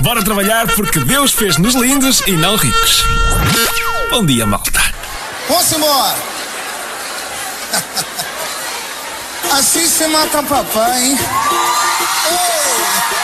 Bora trabalhar porque Deus fez-nos lindos e não ricos. Bom dia, malta. Vamos embora. Assim você mata papai, hein?